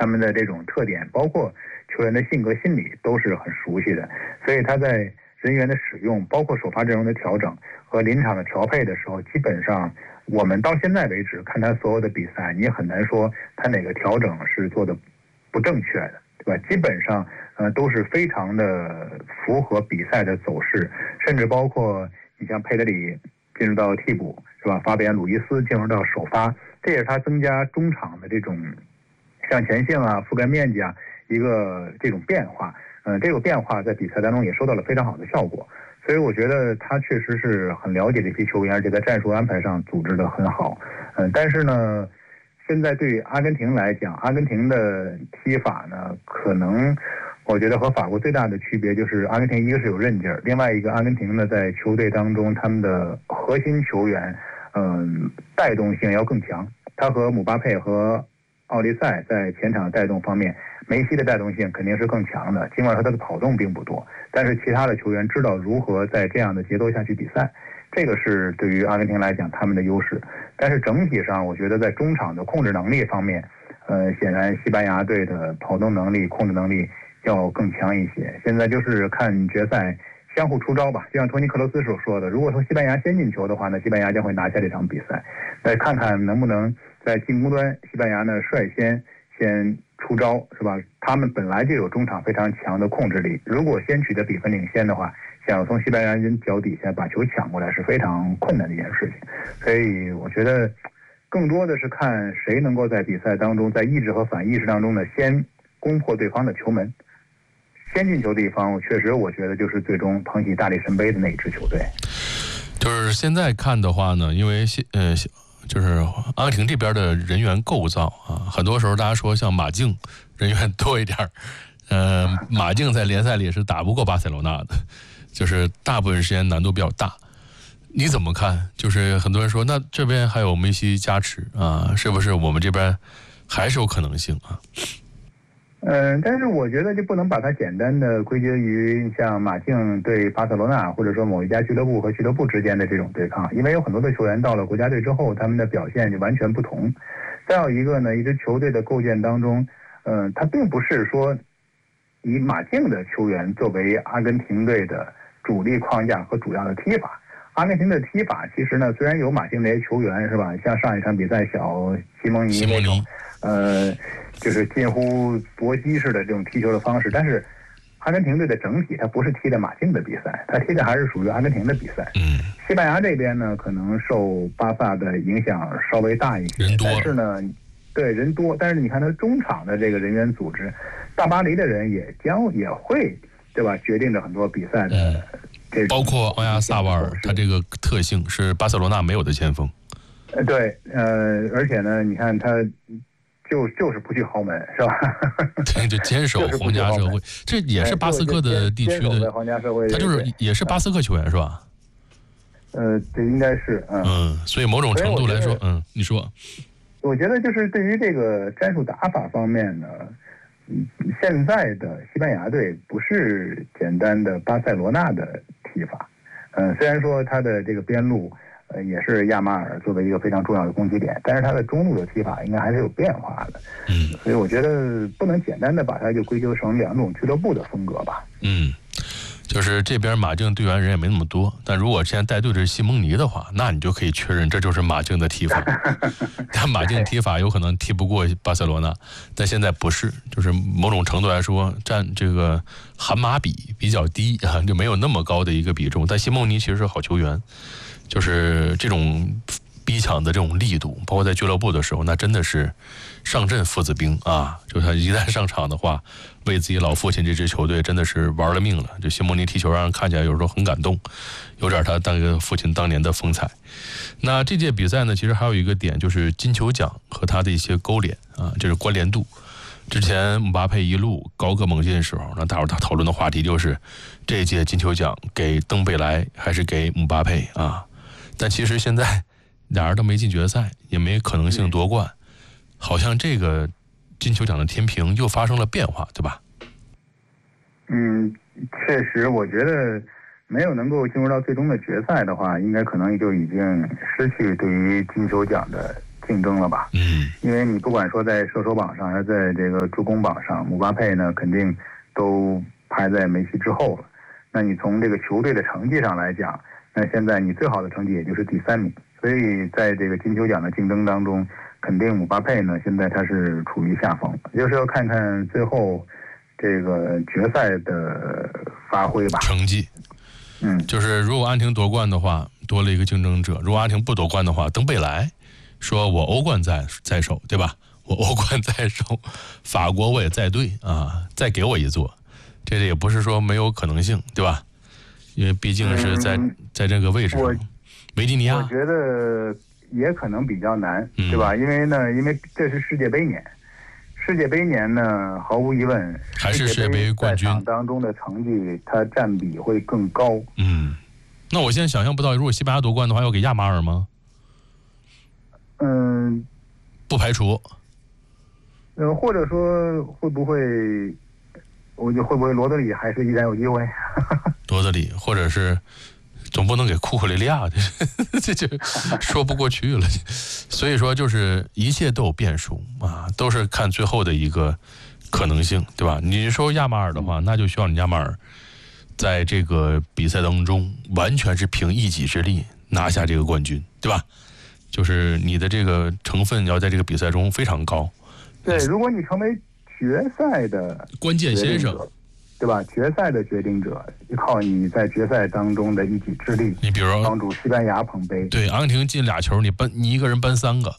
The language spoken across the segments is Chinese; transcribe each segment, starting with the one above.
他们的这种特点，包括球员的性格心理都是很熟悉的，所以他在人员的使用，包括首发阵容的调整和临场的调配的时候，基本上我们到现在为止看他所有的比赛，你也很难说他哪个调整是做的不正确的，对吧？基本上都是非常的符合比赛的走势，甚至包括你像佩德里进入到替补，是吧？法比安·鲁伊斯进入到首发，这也是他增加中场的这种向前性啊、覆盖面积啊一个这种变化。这个变化在比赛当中也收到了非常好的效果，所以我觉得他确实是很了解这批球员，而且在战术安排上组织得很好。但是呢，现在对于阿根廷来讲，阿根廷的踢法呢，可能我觉得和法国最大的区别就是阿根廷一个是有韧劲儿，另外一个阿根廷呢在球队当中他们的核心球员，带动性要更强。他和姆巴佩和奥利赛在前场带动方面，梅西的带动性肯定是更强的，尽管他的跑动并不多，但是其他的球员知道如何在这样的节奏下去比赛，这个是对于阿根廷来讲他们的优势。但是整体上我觉得在中场的控制能力方面，显然西班牙队的跑动能力、控制能力要更强一些。现在就是看决赛相互出招吧，就像托尼克罗斯所说的，如果说西班牙先进球的话呢，西班牙将会拿下这场比赛。再看看能不能在进攻端，西班牙呢率先出招，是吧？他们本来就有中场非常强的控制力，如果先取得比分领先的话，想要从西班牙人脚底下把球抢过来是非常困难的一件事情。所以我觉得更多的是看谁能够在比赛当中，在意识和反意识当中呢，先攻破对方的球门。先进球的一方，确实我觉得就是最终捧起大力神杯的那一支球队。 就是现在看的话呢，因为就是阿根廷这边的人员构造啊，很多时候大家说像马竞人员多一点，马竞在联赛里是打不过巴塞罗那的，就是大部分时间难度比较大。你怎么看？就是很多人说，那这边还有梅西加持啊，是不是我们这边还是有可能性啊？ 但是我觉得就不能把它简单的归结于像马竞对巴塞罗那，或者说某一家俱乐部和俱乐部之间的这种对抗，因为有很多的球员到了国家队之后，他们的表现就完全不同。再有一个呢，一支球队的构建当中，它并不是说以马竞的球员作为阿根廷队的主力框架和主要的踢法。阿根廷的踢法其实呢，虽然有马竞那些球员是吧，像上一场比赛小西蒙尼那种，就是近乎搏击式的这种踢球的方式，但是阿根廷队的整体它不是踢的马竞的比赛，它踢的还是属于阿根廷的比赛。西班牙这边呢，可能受巴萨的影响稍微大一些，但是呢，对人多，但是你看他中场的这个人员组织，大巴黎的人也会，对吧？决定着很多比赛的。 包括奥亚萨瓦尔，他这个特性是巴塞罗那没有的前锋。 对，而且呢，你看他就是不去豪门，是吧？ 对，就坚守皇家社会，这也是巴斯克的地区的皇家社会， 他就是也是巴斯克球员是吧？ 这应该是， 所以某种程度来说，你说， 我觉得就是对于这个战术打法方面呢。现在的西班牙队不是简单的巴塞罗那的踢法，虽然说他的这个边路，也是亚马尔作为一个非常重要的攻击点，但是他的中路的踢法应该还是有变化的，所以我觉得不能简单的把它就归咎成两种俱乐部的风格吧。 就是这边马竞队员人也没那么多，但如果现在带队的是西蒙尼的话，那你就可以确认这就是马竞的踢法。但马竞踢法有可能踢不过巴塞罗那，但现在不是，就是某种程度来说占这个含马比较低啊，就没有那么高的一个比重。但西蒙尼其实是好球员，就是这种逼抢的这种力度，包括在俱乐部的时候，那真的是上阵父子兵啊！就他一旦上场的话，为自己老父亲这支球队真的是玩了命了。就西蒙尼踢球让人看起来有时候很感动，有点他当个父亲当年的风采。那这届比赛呢，其实还有一个点就是金球奖和他的一些勾连啊，就是关联度。之前姆巴佩一路高歌猛进的时候，那大伙儿讨论的话题就是这一届金球奖给登贝莱还是给姆巴佩啊？但其实现在俩人都没进决赛，也没可能性夺冠，好像这个金球奖的天平又发生了变化，对吧？ 确实，我觉得没有能够进入到最终的决赛的话，应该可能就已经失去对于金球奖的竞争了吧？因为你不管说在射手榜上，还是在这个助攻榜上，姆巴佩呢肯定都排在梅西之后了。那你从这个球队的成绩上来讲，那现在你最好的成绩也就是第3名。所以在这个金球奖的竞争当中，肯定姆巴佩呢现在他是处于下风，就是要看看最后这个决赛的发挥吧， 成绩。就是如果阿根廷夺冠的话，多了一个竞争者；如果阿根廷不夺冠的话，登贝莱说我欧冠在手，对吧？我欧冠在手，法国我也在队啊，再给我一座，这也不是说没有可能性，对吧？因为毕竟是在这个位置上，维吉尼亚， 我觉得也可能比较难，对吧？因为这是世界杯年。世界杯年呢，毫无疑问还是世界杯冠军当中的成绩，它占比会更高。 那我现在想象不到，如果西班牙夺冠的话，要给亚马尔吗？不排除。 或者说会不会罗德里还是依然有机会？ 罗德里，或者是总不能给库克雷利亚，这就说不过去了。所以说，就是一切都有变数啊，都是看最后的一个可能性，对吧？你说亚马尔的话，那就需要你亚马尔在这个比赛当中完全是凭一己之力拿下这个冠军，对吧？就是你的这个成分要在这个比赛中非常高。 对，如果你成为决赛的关键先生， 对吧？决赛的决定者，靠你在决赛当中的一己之力， 你比如帮助西班牙捧杯。 对，阿根廷进2球，你一个人搬3个，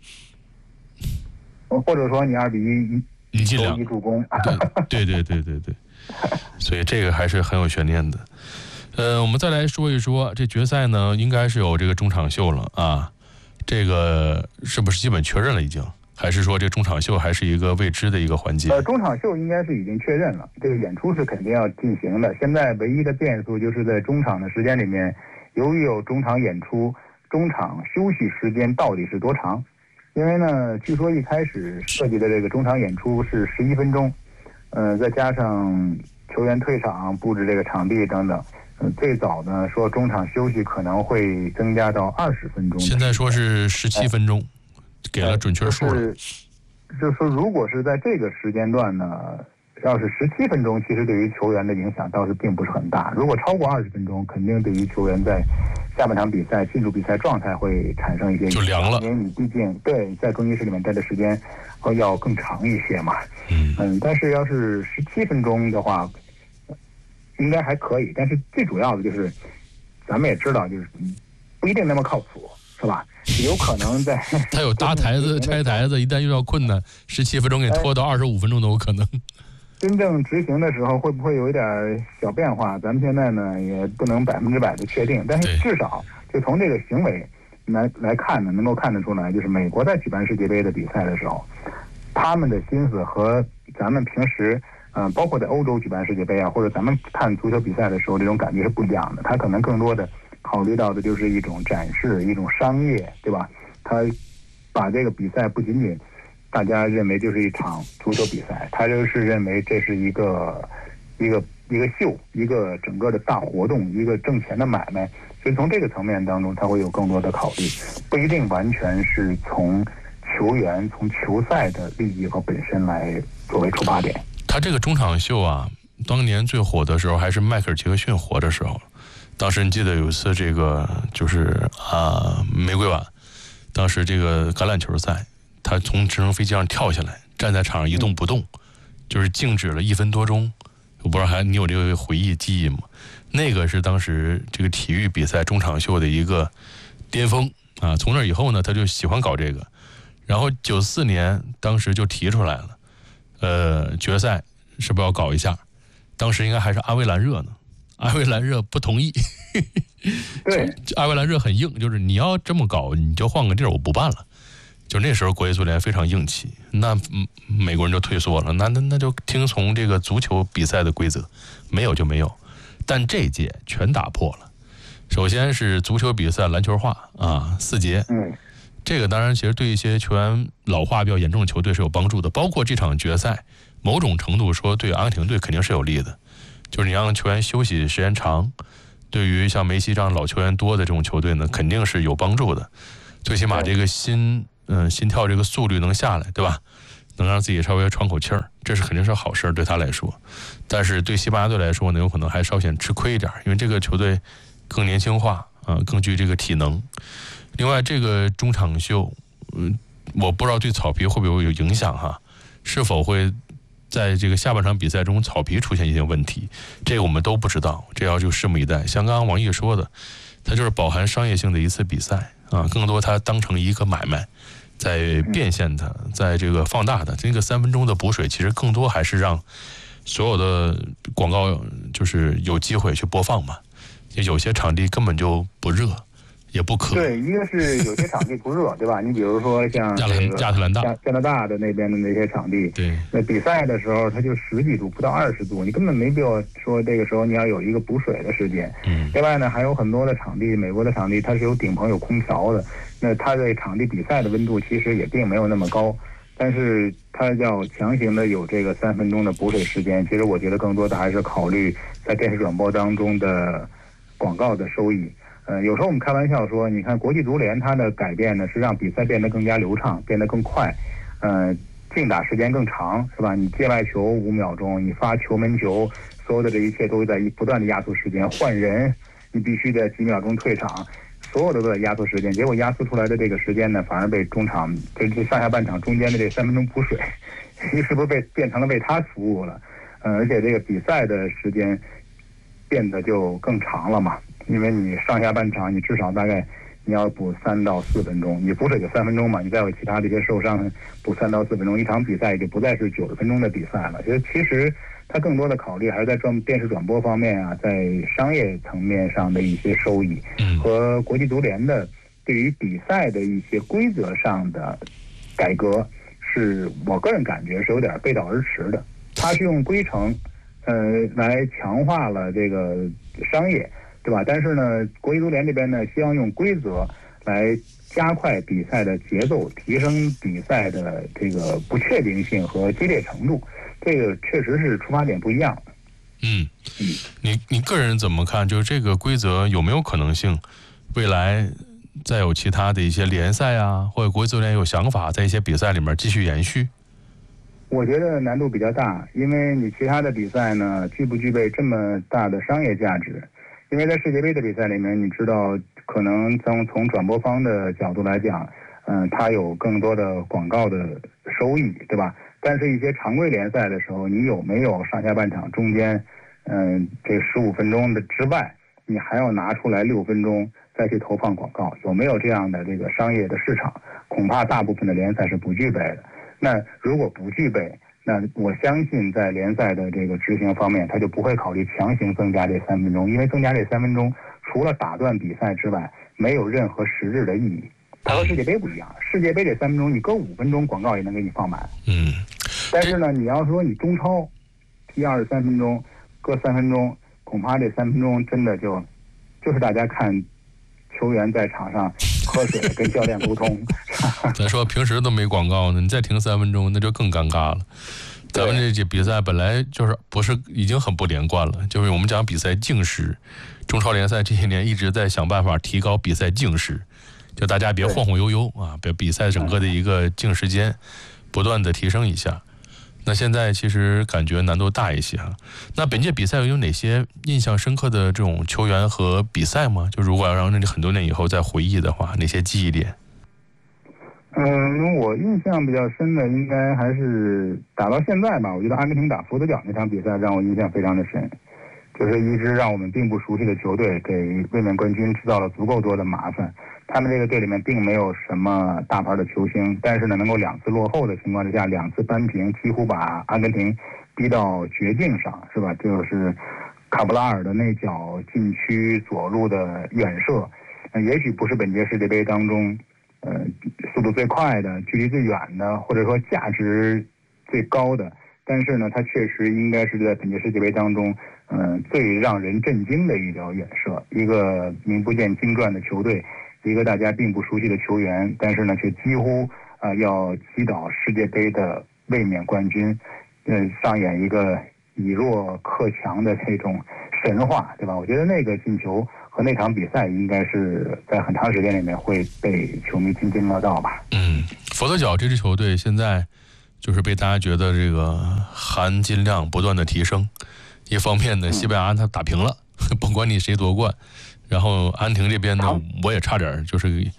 或者说你2比1， 你进2 助攻。 对。所以这个还是很有悬念的。我们再来说一说这决赛呢，应该是有这个中场秀了啊。这个是不是基本确认了已经？还是说这中场秀还是一个未知的一个环节？ 中场秀应该是已经确认了，这个演出是肯定要进行的。现在唯一的变数就是在中场的时间里面，由于有中场演出，中场休息时间到底是多长？因为呢，据说一开始设计的这个中场演出是11分钟，再加上球员退场、布置这个场地等等，最早呢说中场休息可能会增加到20分钟。 现在说是17分钟。给了准确数了， 就是说，如果是在这个时间段呢，要是17分钟，其实对于球员的影响倒是并不是很大。如果超过20分钟，肯定对于球员在下半场比赛进入比赛状态会产生一些影响， 就凉了。 因为你毕竟在更衣室里面待的时间要更长一些嘛。但是要是17分钟的话，应该还可以。但是最主要的就是，咱们也知道，就是不一定那么靠谱。是吧？有可能在他有搭台子、拆台子，一旦遇到困难，17分钟给拖到25分钟都有可能。 真正执行的时候，会不会有一点小变化？咱们现在呢也不能100%的确定，但是至少就从这个行为来看呢，能够看得出来，就是美国在举办世界杯的比赛的时候，他们的心思和咱们平时包括在欧洲举办世界杯啊，或者咱们看足球比赛的时候，这种感觉是不一样的。他可能更多的考虑到的就是一种展示，一种商业，对吧？他把这个比赛不仅仅大家认为就是一场足球比赛，他就是认为这是一个秀，一个整个的大活动，一个挣钱的买卖。所以从这个层面当中，他会有更多的考虑，不一定完全是从球员、从球赛的利益和本身来作为出发点。 他这个中场秀啊，当年最火的时候还是迈克尔·杰克逊活的时候。当时你记得有一次这个就是玫瑰碗，当时这个橄榄球赛，他从直升飞机上跳下来，站在场上一动不动，就是静止了1分多钟。我不知道你有这个回忆记忆吗？那个是当时这个体育比赛中场秀的一个巅峰啊。从那以后呢，他就喜欢搞这个，然后94年当时就提出来了，决赛是不是要搞一下？当时应该还是阿维兰热呢。阿维兰热不同意， 对， 阿维兰热很硬，就是你要这么搞，你就换个地儿，我不办了。就那时候国际足联非常硬气，那美国人就退缩了，那就听从这个足球比赛的规则，没有就没有。但这届全打破了，首先是足球比赛篮球化啊，4节，这个当然其实对一些球员老化比较严重的球队是有帮助的，包括这场决赛，某种程度说对阿根廷队肯定是有利的。就是你让球员休息时间长，对于像梅西这样老球员多的这种球队呢，肯定是有帮助的。最起码这个心心跳这个速率能下来，对吧？能让自己稍微喘口气儿，这是肯定是好事对他来说。但是对西班牙队来说呢，有可能还稍显吃亏一点，因为这个球队更年轻化更具这个体能。另外，这个中场秀，我不知道对草皮会不会有影响哈？是否会在这个下半场比赛中草皮出现一些问题？这个我们都不知道，这要就拭目以待。像刚刚王毅说的，它就是饱含商业性的一次比赛更多它当成一个买卖，在变现它，在这个放大它。这个3分钟的补水，其实更多还是让所有的广告就是有机会去播放嘛。有些场地根本就不热。也不渴。 对，一个是有些场地不热，对吧？你比如说像亚特兰大、 加拿大的那边的那些场地， 对， 那比赛的时候它就10几度，不到20度，你根本没必要说这个时候你要有一个补水的时间。另外呢，还有很多的场地，美国的场地它是有顶棚、有空调的，那它这场地比赛的温度其实也并没有那么高，但是它要强行的有这个3分钟的补水时间，其实我觉得更多的还是考虑在电视转播当中的广告的收益。有时候我们开玩笑说，你看国际足联它的改变呢，是让比赛变得更加流畅，变得更快，竞打时间更长，是吧？你界外球5秒钟，你发球门球，所有的这一切都在不断的压缩时间。换人，你必须在几秒钟退场，所有的都在压缩时间。结果压缩出来的这个时间呢，反而被中场这上下半场中间的这3分钟补水，是不是变成了为他服务了？而且这个比赛的时间变得就更长了嘛。因为你上下半场，你至少大概你要补3到4分钟，你补水就3分钟嘛，你再有其他的一些受伤补3到4分钟，一场比赛就不再是90分钟的比赛了。其实它更多的考虑还是在电视转播方面啊，在商业层面上的一些收益，和国际足联的对于比赛的一些规则上的改革，是我个人感觉是有点背道而驰的。它是用规程来强化了这个商业，对吧？但是呢，国际足联这边呢，希望用规则来加快比赛的节奏，提升比赛的这个不确定性和激烈程度。这个确实是出发点不一样的。 你个人怎么看？就是这个规则有没有可能性，未来再有其他的一些联赛啊，或者国际足联有想法在一些比赛里面继续延续？ 我觉得难度比较大，因为你其他的比赛呢，具不具备这么大的商业价值？因为在世界杯的比赛里面，你知道，可能从转播方的角度来讲，它有更多的广告的收益，对吧？但是，一些常规联赛的时候，你有没有上下半场中间，这15分钟的之外，你还要拿出来6分钟再去投放广告，有没有这样的这个商业的市场？恐怕大部分的联赛是不具备的。那如果不具备，那我相信在联赛的这个执行方面，他就不会考虑强行增加这3分钟，因为增加这3分钟除了打断比赛之外，没有任何实质的意义。它和世界杯不一样，世界杯这3分钟你搁5分钟广告也能给你放满。但是呢，你要说你中超踢23分钟，搁3分钟，恐怕这3分钟真的就是大家看球员在场上喝水跟教练沟通。 咱说平时都没广告呢，你再停3分钟，那就更尴尬了。咱们这比赛本来就是不是已经很不连贯了，就是我们讲比赛净时，中超联赛这些年一直在想办法提高比赛净时，就大家别晃晃悠悠啊，别比赛整个的一个净时间不断的提升一下。那现在其实感觉难度大一些哈。那本届比赛有哪些印象深刻的这种球员和比赛吗？就如果要让你很多年以后再回忆的话，哪些记忆点？ 我印象比较深的应该还是打到现在吧。我觉得阿根廷打佛得角那场比赛让我印象非常的深，就是一支让我们并不熟悉的球队给卫冕冠军制造了足够多的麻烦。他们这个队里面并没有什么大牌的球星，但是呢，能够2次落后的情况之下，2次扳平，几乎把阿根廷逼到绝境上，是吧？就是卡布拉尔的那脚禁区左路的远射，也许不是本届世界杯当中速度最快的、距离最远的，或者说价值最高的，但是呢，它确实应该是在本届世界杯当中，最让人震惊的一脚远射。一个名不见经传的球队，一个大家并不熟悉的球员，但是呢，却几乎要击倒世界杯的卫冕冠军，上演一个以弱克强的这种神话，对吧？我觉得那个进球和那场比赛应该是在很长时间里面会被球迷津津乐道吧。 佛得角这支球队现在就是被大家觉得这个含金量不断的提升。一方面呢，西班牙他打平了，甭管你谁夺冠。然后安亭这边呢，我也差点就是